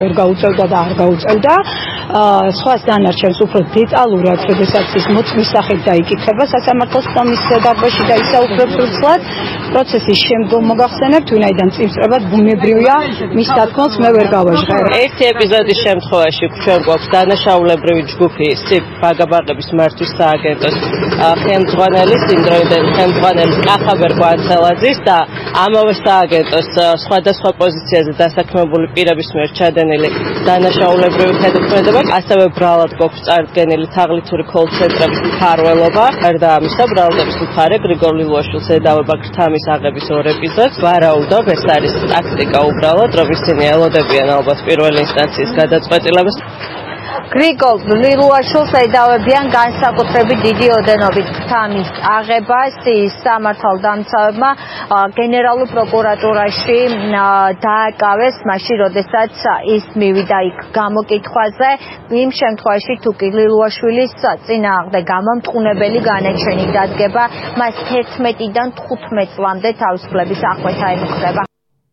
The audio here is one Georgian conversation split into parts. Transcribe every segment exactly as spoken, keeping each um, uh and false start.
ვერ გაუწევდა და არ გაუწევდა. სხვა დანარჩენს უფრო დეტალურად, როდესაც ის მოწმის სახით დაიკითხება სასამართლოს ხომის დარბაზში და ისაუბრებს უცლად პროცესის შემდგომ მოგახსენებთ, ვინაიდან წინსწრებად ბუნებრივია მის დათქმულს მე ვერ გავაჟღერ. ერთი ეპიზოდის შემთხვევაში ჩვენ გვაქვს დანაშაულებრივი ჯგუფი სიფ ბაგაბაღების მართვის სააგენტოს ხელმძღვანელის, იმდროინდელი ხელმძღვანელის კახაბერ კვანცელაძის და ამავე სააგენტოს სხვადასხვა პოზიციაზე დასაქმებული პირების მიერ ჩადენილი დანაშაულებრივი հետოქმედება, ასევე ბრალად გვაქვს წარდგენილი თაღლითური კოლ-ცენტრების მფარველობა. გარდა ამისა, ბრალდების მხარე გრიგორ ლილუაშვილს ედავება გრთამის აღების ორ ეპიზოდს. ვარაუდობ, ეს არის ტაქტიკა უბრალოდ, რომ ისინი ელოდებიან ალბათ პირველი ინსტანციის გადაწყვეტილებას. გრიგორ ლილუაშვილს ედავებიან განსაკუთრებით დიდი ოდენობით გრთამის აღებას. ის სამართალდამცავებმა გენერალურ პროკურატურაში დააკავეს მაშინ, როდესაც ის მივიდა იქ გამოკითხვაზე. იმ შემთხვევაში თუ კი ლილუაშვილის წინააღმდეგ გამამტყუნებელი განაჩენი დადგება, მას თერთმეტიდან თხუთმეტ წლამდე თავისუფლების აღკვეთა ემუქრება.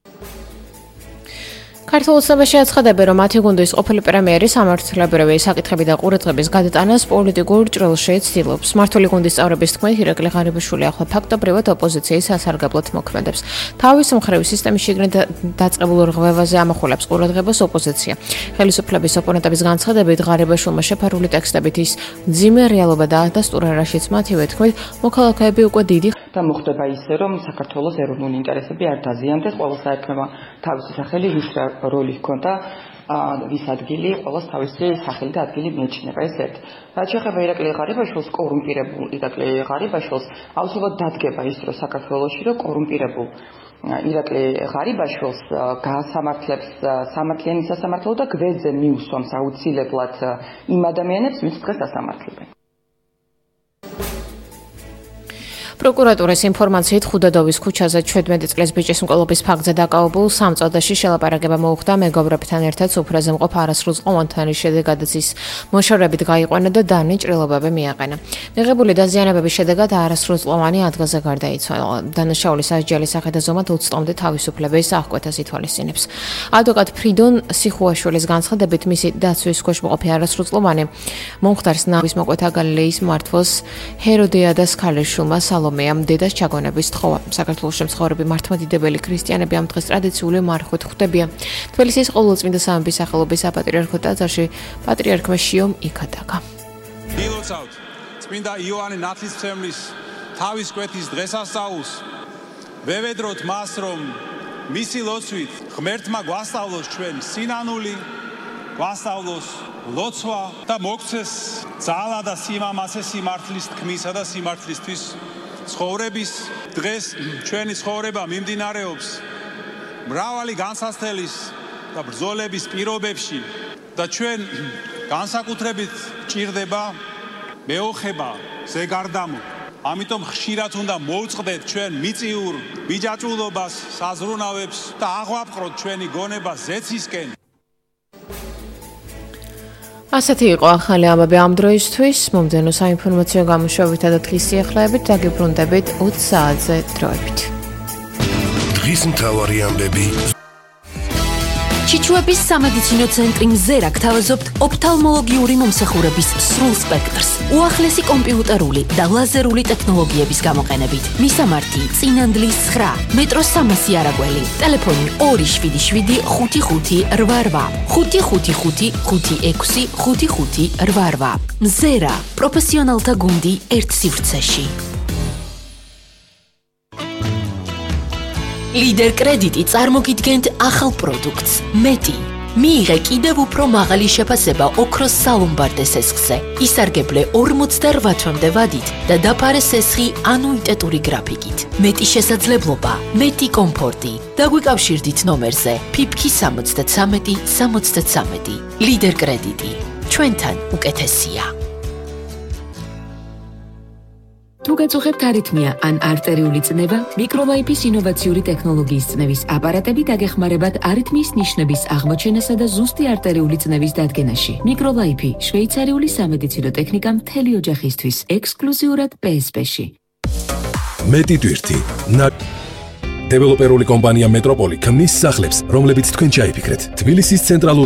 ქართულ ოცნებაში აცხადებენ, რომ მათი გუნდის ყოფილი პრემიერი სამართლებრივი საკითხები და ყურადღების გადატანას პოლიტიკურ ჭრილში ცდილობს. მმართველი გუნდის წევრების თქმით, ირაკლი ღარიბაშვილი ახლა ფაქტობრივად ოპოზიციის სასარგებლოდ მოქმედებს. თავის მხრივ სისტემის შიგნით დაწყებულ რღვევაზე ამახვილებს ყურადღებას ოპოზიცია. ხელისუფლების ოპონენტების განცხადებით, ღარიბაშვილმა შეფარული ტექსტებით ის მძიმე რეალობა დაადასტურა, რაშიც მათივე თქმით, მოქალაქეები უკვე დიდი და მოხდება ისე, რომ საქართველოს ეროვნული ინტერესები არ დაზიანდეს, ყველა საერთმა თავისი სახელი ვის როლი ჰქონდა, ვის ადგილი, ყველას თავისი სახელი და ადგილი მიეჩნია. ეს ერთ. რაც შეეხება ირაკლი ღარიბაშვილს, კორუმპირებულ ირაკლი ღარიბაშვილს, აუცილებლად დადგება ის, რომ საქართველოში რომ კორუმპირებულ ირაკლი ღარიბაშვილს გაასამართლებს სამართლიანი სასამართლო და გვერდზე მიუსვამს აუცილებლად იმ ადამიანებს, ვინც დღეს ასამართლებენ. პროკურატურის ინფორმაციით ხუდადოვის ქუჩაზე ჩვიდმეტი წლის ბიჭის მკვლობის ფაქტზე დაკავებულ სამწოდაში შელაპარაკება მოუხდა მეგობრებთან ერთად სუფრაზე მყოფ არასრულწყოვანთან, რის შედეგადაც ის მოშორებით გაიყვანა და დანი ჭრილობები მიაყენა. მიღებული დაზიანებების შედეგად არასრულწყოვანი ადგილზე გარდაიცვალა. დანაშაულის ასჯელის სახე და ზომად ოცი წლამდე თავისუფლების აღკვეთას ითვალისწინებს. ადვოკატ ფრიდონ სიხუაშვილის განცხადებით, მისი დაცვის ქვეშ მყოფი არასრულწყოვანი მომხდარს ნავის მოკვეთა გალილეის მმართველს ჰეროდეადას ქალიშვილმა სალომეამ დედას ჩაგონების თხოვა. საქართველოს შემცხოვრები მართლმადიდებელი ქრისტიანები ამ დღეს ტრადიციული მარხვით ხვდებიან. თბილისის ყოვლადწმინდა სამების სახელობის საპატრიარქო ტაძარში პატრიარქმა შიომ იკადაგა. დილოცავთ წმინდა იოანე ნათლისმცემლის თავის კვეთის დღესასწაულს. ვევედროთ მას, რომ მისი ლოცვით ღმერთმა გვასწავლოს ჩვენ სინანული, გვასწავლოს ლოცვა და მოგცეს ძალა და სიმამაცე სიმართლის თქმისა და სიმართლისთვის ცხოვრების. დღეს ჩვენი ცხოვრება მიმდინარეობს მრავალი განსაცდელის და ბრძოლების პირობებში და ჩვენ განსაკუთრებით ჭირდება მეოხება, ზეგარდამო. ამიტომ ხშირად უნდა მოვწყდეთ ჩვენ მიწიურ ბიჯაჭულობას, საზრუნავებს და აღვაფყროთ ჩვენი გონება ზეცისკენ. ასეთი იყო ახალი ამბები ამ დროისთვის. მომდევნო საინფორმაციო გამოშვებითა და დღის სიახლეებით დაგიბრუნდებით ოცი საათზე დროებით. დღის მთავარი ამბები. ჩიჩუების სამედიცინო ცენტრი მზერა გთავაზობთ ოფთალმოლოგიური მომსახურების სრულ სპექტრს, უახლესი კომპიუტერული და ლაზერული ტექნოლოგიების გამოყენებით. მისამართი: წინანდლის ცხრა, მეტროს სამასი არაგველი, ტელეფონი ორი შვიდი შვიდი ხუთი ხუთი რვა რვა, ხუთი ხუთი ხუთი ხუთი ექვსი ხუთი ხუთი რვა რვა. მზერა, პროფესიონალთა გუნდი ერთ სივრცეში. ლიდერ კრედიტი წარმოგიდგენთ ახალ პროდუქტს მეტი. მიიღე კიდევ უფრო მაღალი შეფასება ოქროს სალომბარდე სესხზე. ისარგებლე ორმოცდარვა თვემდე ვადით და დაფარე სესხი ანუიტეტური გრაფიკით. მეტი შესაძლებლობა, მეტი კომფორტი. დაგვიკავშირდით ნომერზე ფიფქი სამოცდათრამეტი სამოცდათრამეტი. ლიდერ კრედიტი. ჩვენთან უკეთესია. თუ გაწუხებთ არითმია ან არტერიული წნევა, მიკროლაიფის ინოვაციური ტექნოლოგიის წნევის აპარატები დაგეხმარებათ არითმიის ნიშნების აღმოჩენასა და ზუსტი არტერიული წნევის დადგენაში. მიკროლაიფი შვეიცარიული სამედიცინო ტექნიკა მთელი ოჯახისთვის, ექსკლუზიურად პი ეს პი-ში. მეტი ტვირთი. დეველოპერული კომპანია მეტროპოლი ქმნის სახლებს, რომლებიც თქვენ ჩაიფიქრეთ. თბილისის ცენტრალურ